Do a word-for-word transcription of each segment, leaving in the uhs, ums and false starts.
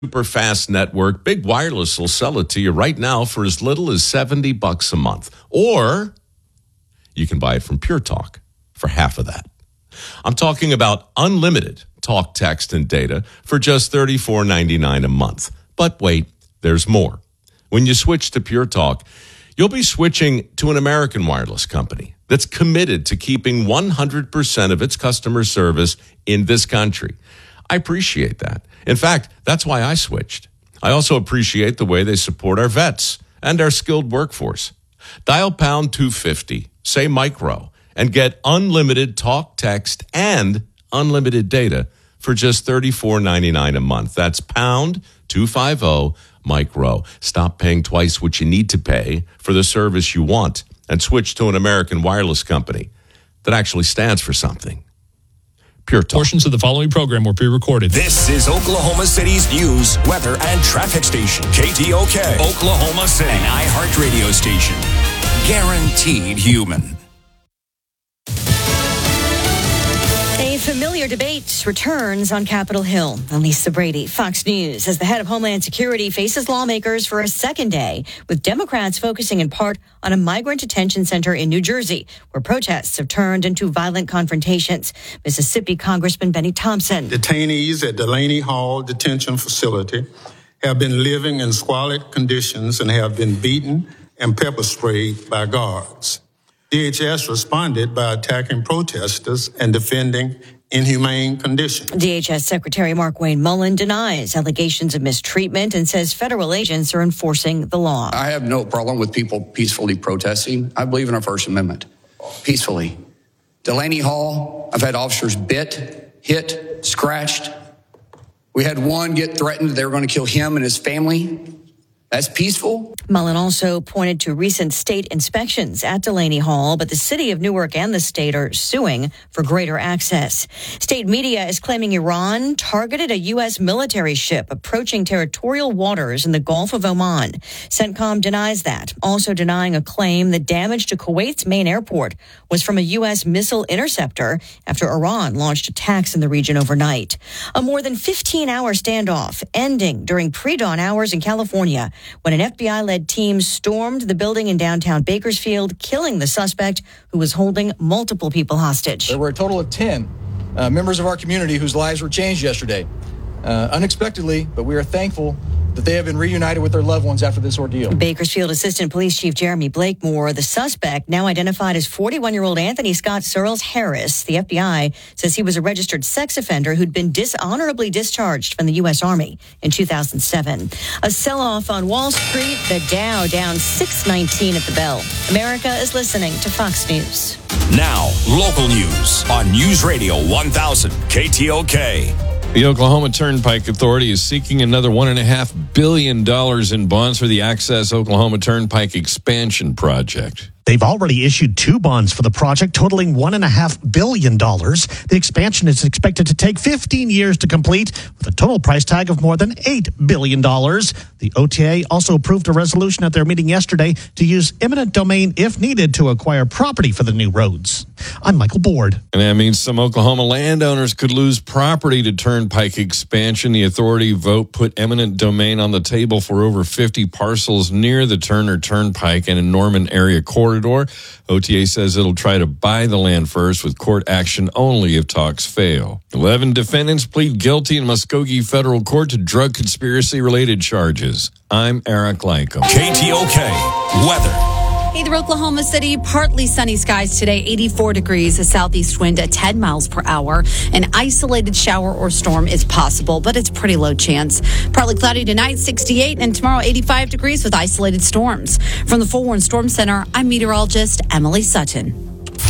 super fast network, Big Wireless will sell it to you right now for as little as seventy bucks a month. Or you can buy it from Pure Talk for half of that. I'm talking about unlimited talk, text, and data for just thirty-four ninety-nine a month. But wait, there's more. When you switch to Pure Talk, you'll be switching to an American wireless company that's committed to keeping one hundred percent of its customer service in this country. I appreciate that. In fact, that's why I switched. I also appreciate the way they support our vets and our skilled workforce. Dial pound two fifty, say micro, and get unlimited talk, text, and unlimited data for just thirty-four ninety-nine a month. That's pound two fifty, micro. Stop paying twice what you need to pay for the service you want and switch to an American wireless company that actually stands for something. Pure Talk. Portions of the following program were pre-recorded. This is Oklahoma City's news, weather, and traffic station. K T O K, Oklahoma City, an iHeart radio station. Guaranteed human. A familiar debate returns on Capitol Hill. Lisa Brady, Fox News, as the head of Homeland Security faces lawmakers for a second day, with Democrats focusing in part on a migrant detention center in New Jersey, where protests have turned into violent confrontations. Mississippi Congressman Benny Thompson. Detainees at Delaney Hall Detention Facility have been living in squalid conditions and have been beaten and pepper sprayed by guards. D H S responded by attacking protesters and defending inhumane conditions. D H S Secretary Markwayne Mullin denies allegations of mistreatment and says federal agents are enforcing the law. I have no problem with people peacefully protesting. I believe in our First Amendment. Peacefully. Delaney Hall, I've had officers bit, hit, scratched. We had one get threatened that they were going to kill him and his family. That's peaceful. Mullin also pointed to recent state inspections at Delaney Hall, but the city of Newark and the state are suing for greater access. State media is claiming Iran targeted a U S military ship approaching territorial waters in the Gulf of Oman. CENTCOM denies that, also denying a claim that damage to Kuwait's main airport was from a U S missile interceptor after Iran launched attacks in the region overnight. A more than fifteen-hour standoff ending during pre-dawn hours in California, when an F B I-led team stormed the building in downtown Bakersfield, killing the suspect who was holding multiple people hostage. There were a total of ten uh, members of our community whose lives were changed yesterday. Uh, unexpectedly, but we are thankful that they have been reunited with their loved ones after this ordeal. Bakersfield Assistant Police Chief Jeremy Blakemore, the suspect, now identified as forty-one-year-old Anthony Scott Searles Harris. The F B I says he was a registered sex offender who'd been dishonorably discharged from the U S Army in two thousand seven. A sell-off on Wall Street, the Dow down six nineteen at the bell. America is listening to Fox News. Now, local news on News Radio one thousand K T O K. The Oklahoma Turnpike Authority is seeking another one point five billion dollars in bonds for the Access Oklahoma Turnpike expansion project. They've already issued two bonds for the project, totaling one point five billion dollars. The expansion is expected to take fifteen years to complete, with a total price tag of more than eight billion dollars. The O T A also approved a resolution at their meeting yesterday to use eminent domain if needed to acquire property for the new roads. I'm Michael Board. And that means some Oklahoma landowners could lose property to Turnpike expansion. The authority vote put eminent domain on the table for over fifty parcels near the Turner Turnpike and in Norman area corridor. O T A says it'll try to buy the land first, with court action only if talks fail. Eleven defendants plead guilty in Muskogee Federal Court to drug conspiracy-related charges. I'm Eric Lycom. K T O K weather. Either Oklahoma City, partly sunny skies today, eighty-four degrees, a southeast wind at ten miles per hour. An isolated shower or storm is possible, but it's pretty low chance. Partly cloudy tonight, sixty-eight, and tomorrow eighty-five degrees with isolated storms. From the Forewarn Storm Center, I'm meteorologist Emily Sutton.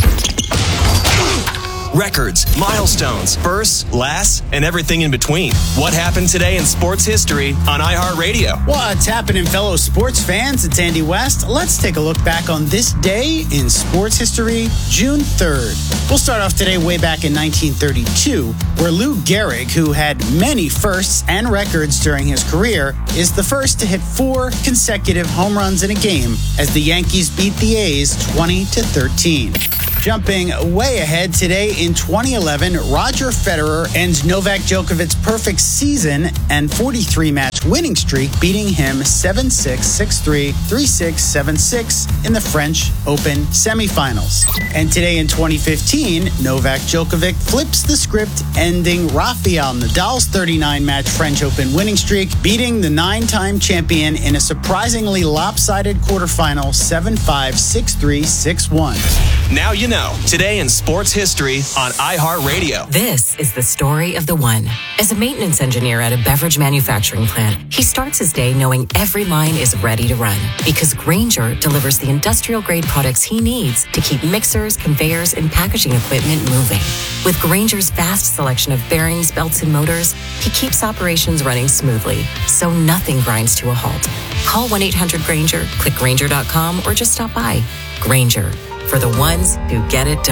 Records, milestones, firsts, lasts, and everything in between. What happened today in sports history on iHeartRadio? What's happening, fellow sports fans? It's Andy West. Let's take a look back on this day in sports history, June third. We'll start off today way back in nineteen thirty-two, where Lou Gehrig, who had many firsts and records during his career, is the first to hit four consecutive home runs in a game as the Yankees beat the A's twenty to thirteen. Jumping way ahead today in twenty eleven, Roger Federer ends Novak Djokovic's perfect season and forty-three match winning streak, beating him seven six, six three, three six, seven six in the French Open semifinals. And today in twenty fifteen, Novak Djokovic flips the script, ending Rafael Nadal's thirty-nine match French Open winning streak, beating the nine-time champion in a surprisingly lopsided quarterfinal seven five, six three, six one. Now you know. Today in sports history on iHeartRadio. This is the story of the one. As a maintenance engineer at a beverage manufacturing plant, he starts his day knowing every line is ready to run because Grainger delivers the industrial-grade products he needs to keep mixers, conveyors, and packaging equipment moving. With Grainger's vast selection of bearings, belts, and motors, he keeps operations running smoothly, so nothing grinds to a halt. Call one eight hundred Grainger, click Grainger dot com, or just stop by. Grainger, for the ones who get it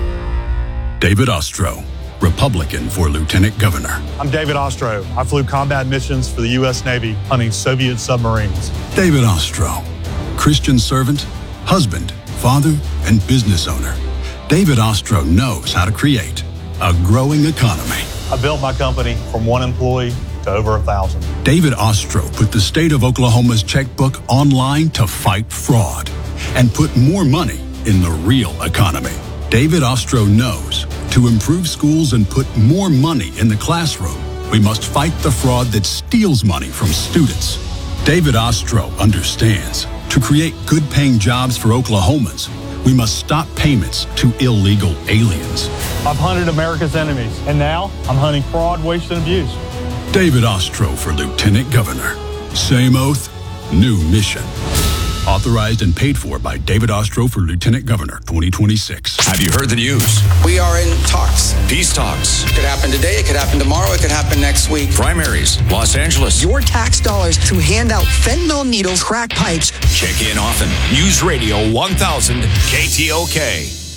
done. David Ostro, Republican for Lieutenant Governor. I'm David Ostro. I flew combat missions for the U S Navy hunting Soviet submarines. David Ostro, Christian servant, husband, father, and business owner. David Ostro knows how to create a growing economy. I built my company from one employee to over a thousand. David Ostro put the state of Oklahoma's checkbook online to fight fraud and put more money in the real economy. David Ostro knows to improve schools and put more money in the classroom, we must fight the fraud that steals money from students. David Ostro understands to create good-paying jobs for Oklahomans, we must stop payments to illegal aliens. I've hunted America's enemies, and now I'm hunting fraud, waste, and abuse. David Ostro for Lieutenant Governor. Same oath, new mission. Authorized and paid for by David Ostro for Lieutenant Governor twenty twenty-six. Have you heard the news? We are in talks. Peace talks. It could happen today, it could happen tomorrow, it could happen next week. Primaries. Los Angeles. Your tax dollars to hand out fentanyl needles, crack pipes. Check in often. News Radio one thousand K T O K.